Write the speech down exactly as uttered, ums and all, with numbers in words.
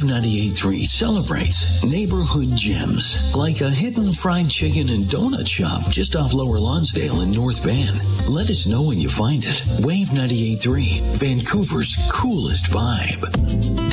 Wave ninety-eight point three celebrates neighborhood gems like a hidden fried chicken and donut shop just off Lower Lonsdale in North Van. Let us know when you find it. Wave ninety-eight point three, Vancouver's coolest vibe.